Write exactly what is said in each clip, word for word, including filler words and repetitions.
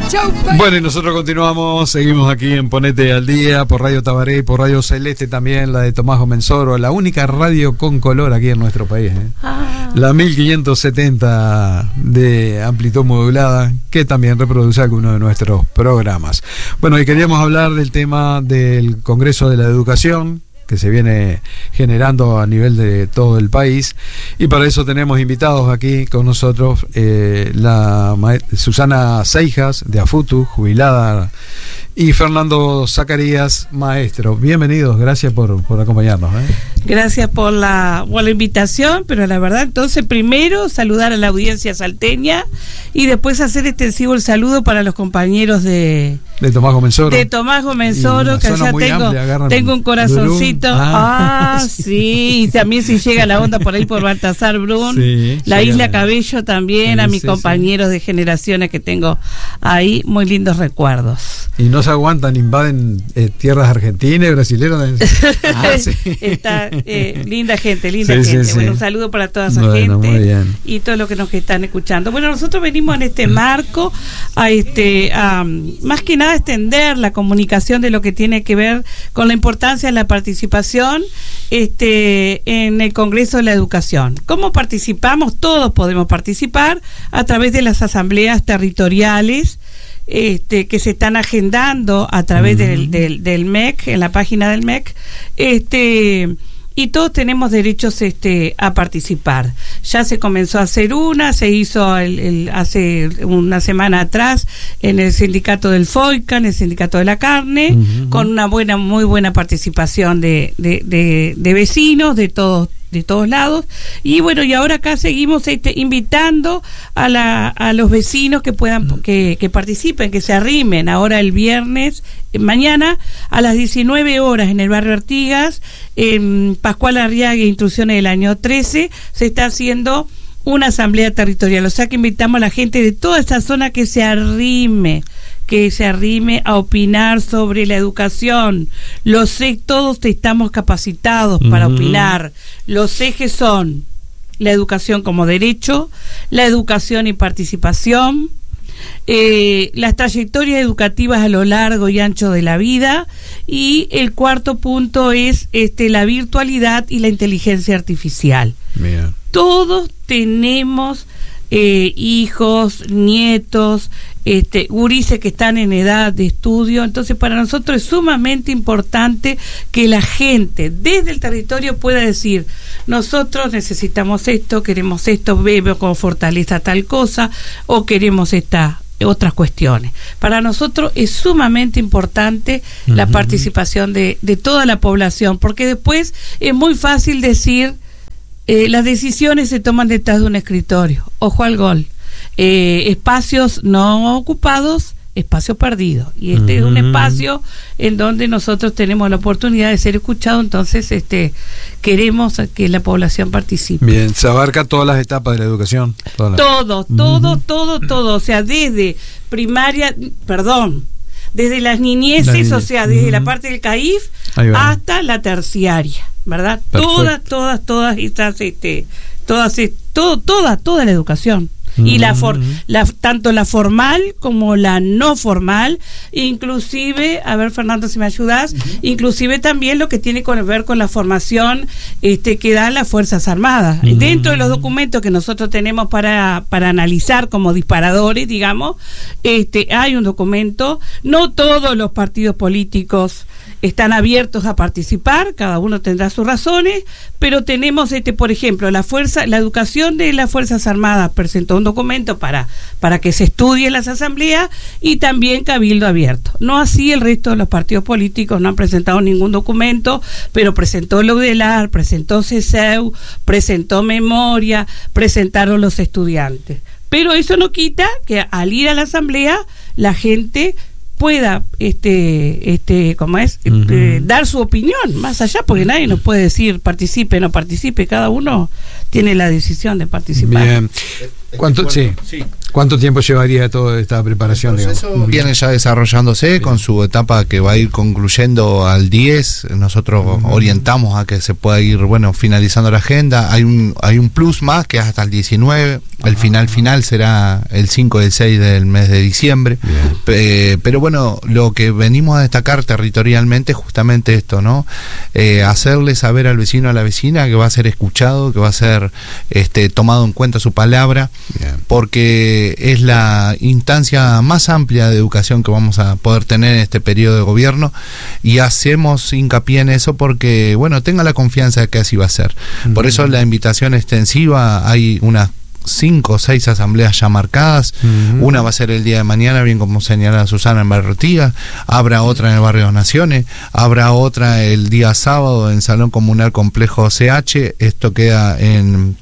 Bueno, y nosotros continuamos, seguimos aquí en Ponete al Día, por Radio Tabaré, por Radio Celeste también, la de Tomás Gomenzoro, la única radio con color aquí en nuestro país, ¿eh? Ah. La mil quinientos setenta de amplitud modulada, que también reproduce algunos de nuestros programas. Bueno, y queríamos hablar del tema del Congreso de la Educación, que se viene generando a nivel de todo el país, y para eso tenemos invitados aquí con nosotros eh, la Susana Seijas de AFUTU, jubilada, y Fernando Zacarías, maestro. Bienvenidos, gracias por, por acompañarnos, ¿eh? Gracias por la, por la invitación, pero la verdad, entonces primero saludar a la audiencia salteña y después hacer extensivo el saludo para los compañeros de de Tomás Gomenzoro, de Tomás Gomenzoro, que allá tengo, amplia, tengo un corazoncito. Ah, ah sí, y también si llega la onda por ahí por Baltasar Brun, sí, la Isla de... Cabello también, sí, a mis sí, compañeros sí. de generaciones que tengo ahí, muy lindos recuerdos. Y no se aguantan, invaden eh, tierras argentinas, brasileñas. Ah, sí. Está eh, linda gente, linda sí, gente. Sí, bueno, sí. un saludo para toda esa bueno, gente y todos los que nos están escuchando. Bueno, nosotros venimos en este marco a este a, más que nada extender la comunicación de lo que tiene que ver con la importancia de la participación este en el Congreso de la Educación. ¿Cómo participamos? Todos podemos participar a través de las asambleas territoriales Este, que se están agendando a través uh-huh. del, del, del M E C, en la página del M E C, este, y todos tenemos derechos este, a participar. Ya se comenzó a hacer una, se hizo el, el, hace una semana atrás en el sindicato del FOICA, en el sindicato de la carne, uh-huh. con una buena, muy buena participación de, de, de, de vecinos de todos de todos lados, y bueno, y ahora acá seguimos este, invitando a la a los vecinos que puedan que, que participen, que se arrimen. Ahora el viernes, mañana a las diecinueve horas en el barrio Artigas, en Pascual Arriaga, Instrucciones del año trece, se está haciendo una asamblea territorial, o sea que invitamos a la gente de toda esta zona que se arrime que se arrime a opinar sobre la educación. Los sé, todos estamos capacitados para uh-huh. opinar. Los ejes son la educación como derecho, la educación y participación, eh, las trayectorias educativas a lo largo y ancho de la vida, y el cuarto punto es este la virtualidad y la inteligencia artificial. Mira. Todos tenemos eh, hijos, nietos, este, gurises que están en edad de estudio, entonces para nosotros es sumamente importante que la gente desde el territorio pueda decir: nosotros necesitamos esto, queremos esto, veo como fortaleza tal cosa, o queremos esta otras cuestiones. Para nosotros es sumamente importante uh-huh. la participación de, de toda la población, porque después es muy fácil decir eh, las decisiones se toman detrás de un escritorio. Ojo al gol. Eh, espacios no ocupados, espacio perdido, y este uh-huh. es un espacio en donde nosotros tenemos la oportunidad de ser escuchados, entonces este queremos que la población participe. Bien, se abarca todas las etapas de la educación. Todas las... Todo, todo, uh-huh. todo, todo, o sea, desde primaria, perdón, desde las niñeces, la niñez. o sea, desde uh-huh. la parte del C A I F hasta la terciaria, ¿verdad? Perfecto. Todas, todas, todas estas, este, todas, todo, toda, toda la educación. Y la, for, la tanto la formal como la no formal, inclusive, a ver Fernando si me ayudas, uh-huh. inclusive también lo que tiene que ver con la formación este que dan las Fuerzas Armadas. Uh-huh. Dentro de los documentos que nosotros tenemos para, para analizar como disparadores, digamos, este hay un documento, no todos los partidos políticos están abiertos a participar, cada uno tendrá sus razones, pero tenemos este, por ejemplo, la fuerza, la educación de las Fuerzas Armadas presentó un documento para, para que se estudie en las asambleas, y también Cabildo Abierto. No así el resto de los partidos políticos, no han presentado ningún documento, pero presentó el UDELAR, presentó CESEU, presentó Memoria, presentaron los estudiantes. Pero eso no quita que al ir a la asamblea la gente pueda este este como es uh-huh. eh, dar su opinión más allá, porque nadie nos puede decir participe o no participe, cada uno tiene la decisión de participar. Bien. ¿Cuánto? Sí. Sí. ¿Cuánto tiempo llevaría toda esta preparación? El proceso digamos? Viene ya desarrollándose Bien. con su etapa que va a ir concluyendo al diez. Nosotros uh-huh. orientamos a que se pueda ir, bueno, finalizando la agenda. Hay un hay un plus más que es hasta el diecinueve. Uh-huh. El final final será el cinco y el seis del mes de diciembre. Eh, pero bueno, lo que venimos a destacar territorialmente es justamente esto, ¿no? Eh, hacerle saber al vecino, a la vecina, que va a ser escuchado, que va a ser este, tomado en cuenta su palabra, Bien. porque es la instancia más amplia de educación que vamos a poder tener en este periodo de gobierno, y hacemos hincapié en eso porque, bueno, tenga la confianza de que así va a ser. Uh-huh. Por eso la invitación extensiva, hay unas cinco o seis asambleas ya marcadas. Uh-huh. Una va a ser el día de mañana, bien como señala Susana, en Barrio Ortigas. Habrá otra en el Barrio Naciones. Habrá otra el día sábado en Salón Comunal Complejo C H. Esto queda en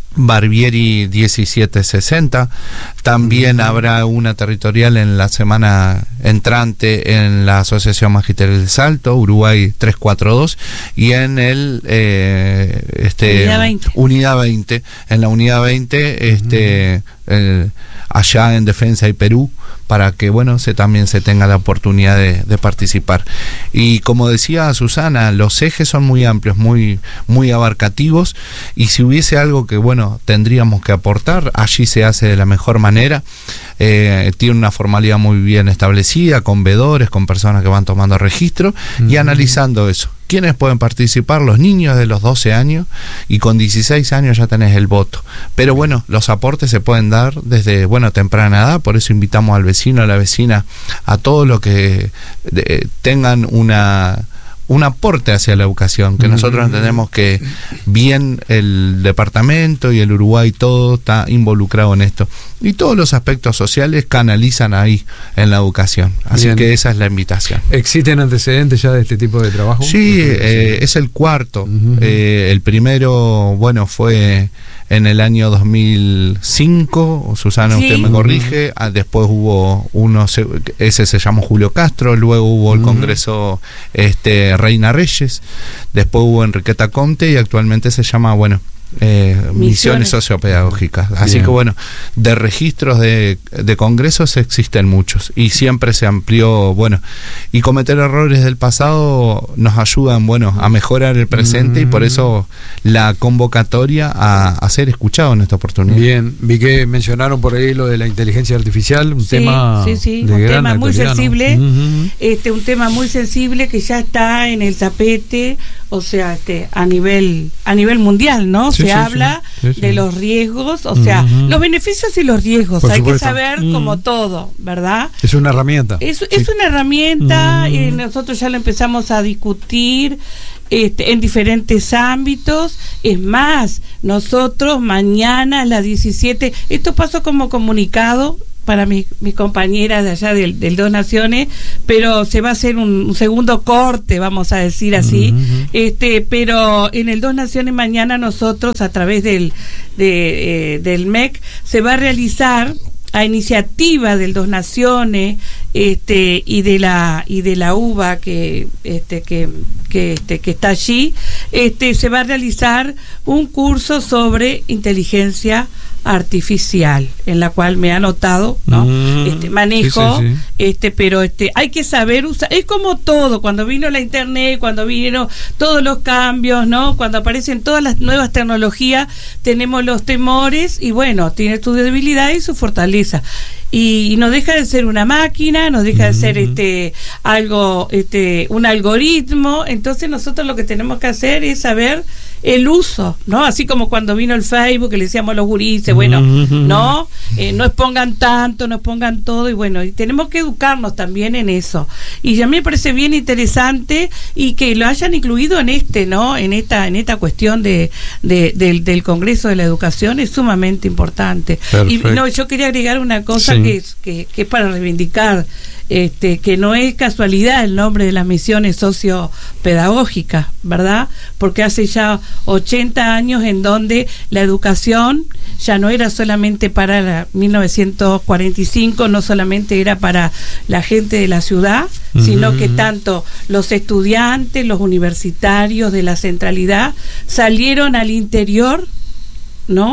Barbieri diecisiete sesenta. También uh-huh. habrá una territorial en la semana entrante en la Asociación Magisterial del Salto, Uruguay trescientos cuarenta y dos, y en el eh, este Unidad veinte. Unidad veinte, en la Unidad veinte, este uh-huh. el, allá en Defensa y Perú, para que bueno se también se tenga la oportunidad de, de participar. Y como decía Susana, los ejes son muy amplios, muy muy abarcativos, y si hubiese algo que bueno tendríamos que aportar, allí se hace de la mejor manera. Eh, tiene una formalidad muy bien establecida, con veedores, con personas que van tomando registro uh-huh. y analizando eso. ¿Quiénes pueden participar? Los niños de los doce años, y con dieciséis años ya tenés el voto. Pero bueno, los aportes se pueden dar desde bueno temprana edad, por eso invitamos al vecino, a la vecina, a todos los que de, tengan una un aporte hacia la educación, que nosotros entendemos que bien el departamento y el Uruguay todo está involucrado en esto, y todos los aspectos sociales canalizan ahí en la educación, así bien. que esa es la invitación. ¿Existen antecedentes ya de este tipo de trabajo? Sí, eh, es el cuarto. Uh-huh. eh, el primero, bueno, fue en el año dos mil cinco, Susana, sí. usted me corrige, ah, después hubo uno, ese se llamó Julio Castro, luego hubo el uh-huh. Congreso este, Reina Reyes, después hubo Enriqueta Conte, y actualmente se llama, bueno, Eh, misiones. misiones sociopedagógicas. Así Bien. que bueno, de registros de, de congresos existen muchos, y siempre se amplió, bueno, y cometer errores del pasado nos ayudan, bueno, a mejorar el presente, mm. y por eso la convocatoria a, a ser escuchado en esta oportunidad. Bien, vi que mencionaron por ahí lo de la inteligencia artificial, un sí, tema sí, sí, de un gran tema muy actualidad, sensible, ¿no? uh-huh. este, un tema muy sensible que ya está en el tapete, o sea, este, a nivel a nivel mundial, ¿no? Sí, se sí, habla sí, sí, sí. de los riesgos, o sea, uh-huh. los beneficios y los riesgos, Por hay supuesto. que saber uh-huh. como todo, ¿verdad? Es una herramienta. Es, sí. es una herramienta, uh-huh. y nosotros ya lo empezamos a discutir este, en diferentes ámbitos. Es más, nosotros mañana a las diecisiete, esto pasó como comunicado para mis mis compañeras de allá del, del Dos Naciones, pero se va a hacer un, un segundo corte, vamos a decir así, uh-huh. este pero en el Dos Naciones mañana nosotros, a través del de, eh, del M E C, se va a realizar, a iniciativa del Dos Naciones este y de la y de la U B A que este que que este que está allí, este se va a realizar un curso sobre inteligencia artificial, en la cual me ha anotado, ¿no? Mm, este manejo, sí, sí, sí. este, pero este hay que saber usar, es como todo, cuando vino la internet, cuando vinieron todos los cambios, ¿no? Cuando aparecen todas las nuevas tecnologías, tenemos los temores, y bueno, tiene su debilidad y su fortaleza. Y, y no deja de ser una máquina, no deja de ser este algo, este un algoritmo. Entonces nosotros lo que tenemos que hacer es saber el uso, ¿no? Así como cuando vino el Facebook, que le decíamos a los gurises, bueno, no, eh, no expongan tanto, no expongan todo, y bueno, y tenemos que educarnos también en eso. Y a mí me parece bien interesante, y que lo hayan incluido en este, ¿no? En esta, en esta cuestión de, de del, del Congreso de la Educación, es sumamente importante. Perfecto. Y no, yo quería agregar una cosa, sí. que es, que, que es para reivindicar. Este, que no es casualidad el nombre de las misiones sociopedagógicas, ¿verdad? Porque hace ya ochenta años en donde la educación ya no era solamente para la mil novecientos cuarenta y cinco, no solamente era para la gente de la ciudad, uh-huh. sino que tanto los estudiantes, los universitarios de la centralidad salieron al interior, ¿no?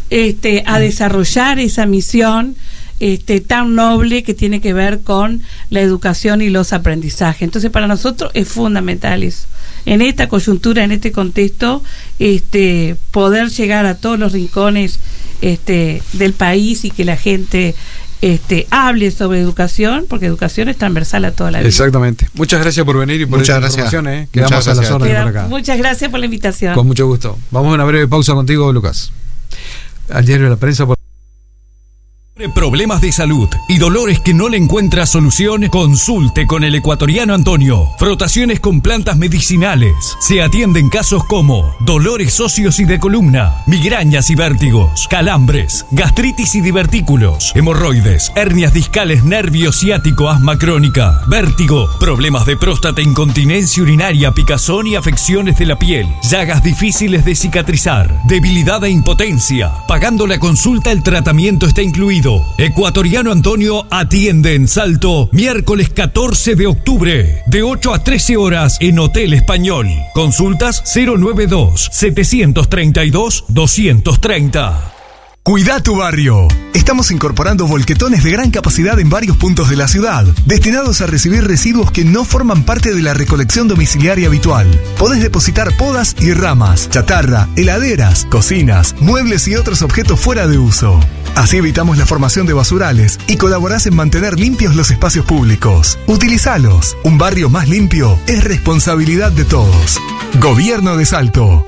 este, a desarrollar esa misión este, tan noble que tiene que ver con la educación y los aprendizajes. Entonces, para nosotros es fundamental eso. En esta coyuntura, en este contexto, este, poder llegar a todos los rincones este, del país y que la gente este, hable sobre educación, porque educación es transversal a toda la vida. Exactamente. Muchas gracias por venir y por muchas esta gracias. información. ¿eh? Quedamos muchas a gracias. las órdenes por acá. Muchas gracias por la invitación. Con mucho gusto. Vamos a una breve pausa contigo, Lucas. Al diario de la prensa. Por... Problemas de salud y dolores que no le encuentra solución, consulte con el ecuatoriano Antonio. Frotaciones con plantas medicinales. Se atienden casos como dolores óseos y de columna, migrañas y vértigos, calambres, gastritis y divertículos, hemorroides, hernias discales, nervio ciático, asma crónica, vértigo, problemas de próstata, incontinencia urinaria, picazón y afecciones de la piel, llagas difíciles de cicatrizar, debilidad e impotencia. Pagando la consulta, el tratamiento está incluido. Ecuatoriano Antonio atiende en Salto miércoles catorce de octubre de ocho a trece horas en Hotel Español. Consultas cero noventa y dos, setecientos treinta y dos, doscientos treinta. Cuida tu barrio. Estamos incorporando volquetones de gran capacidad en varios puntos de la ciudad, destinados a recibir residuos que no forman parte de la recolección domiciliaria habitual. Podés depositar podas y ramas, chatarra, heladeras, cocinas, muebles y otros objetos fuera de uso. Así evitamos la formación de basurales y colaborás en mantener limpios los espacios públicos. Utilizalos. Un barrio más limpio es responsabilidad de todos. Gobierno de Salto.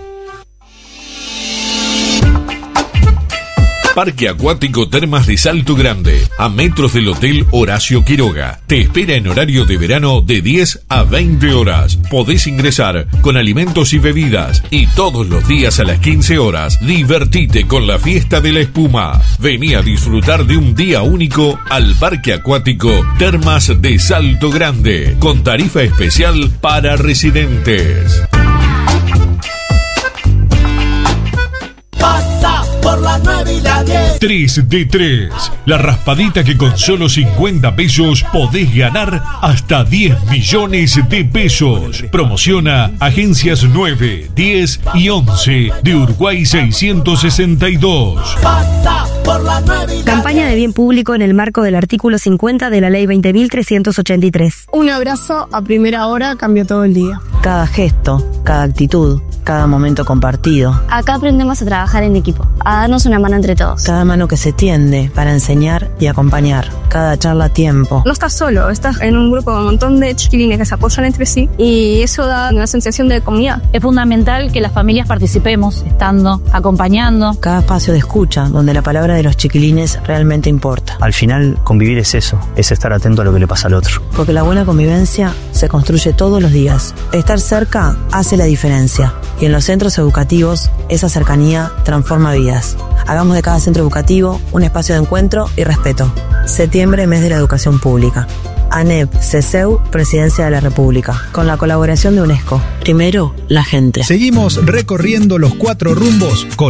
Parque Acuático Termas de Salto Grande, a metros del Hotel Horacio Quiroga. Te espera en horario de verano de diez a veinte horas. Podés ingresar con alimentos y bebidas y todos los días a las quince horas divertite con la fiesta de la espuma. Vení a disfrutar de un día único al Parque Acuático Termas de Salto Grande, con tarifa especial para residentes. Por la nueve y la diez. tres de tres. La raspadita que con solo cincuenta pesos podés ganar hasta diez millones de pesos. Promociona Agencias nueve, diez y once de Uruguay seiscientos sesenta y dos. Pasa por la nueve y la Campaña de bien público en el marco del artículo cincuenta de la Ley veinte mil trescientos ochenta y tres. Un abrazo a primera hora cambió todo el día. Cada gesto, cada actitud, cada momento compartido. Acá aprendemos a trabajar en equipo, a darnos una mano entre todos. Cada mano que se tiende para enseñar y acompañar. Cada charla a tiempo. No estás solo, estás en un grupo con un montón de chiquilines que se apoyan entre sí y eso da una sensación de comunidad. Es fundamental que las familias participemos, estando, acompañando. Cada espacio de escucha donde la palabra de los chiquilines realmente importa. Al final, convivir es eso, es estar atento a lo que le pasa al otro. Porque la buena convivencia se construye todos los días. Estar cerca hace la diferencia. Y en los centros educativos, esa cercanía transforma vidas. Hagamos de cada centro educativo un espacio de encuentro y respeto. Septiembre, mes de la educación pública. ANEP, CESEU, Presidencia de la República. Con la colaboración de UNESCO. Primero, la gente. Seguimos recorriendo los cuatro rumbos con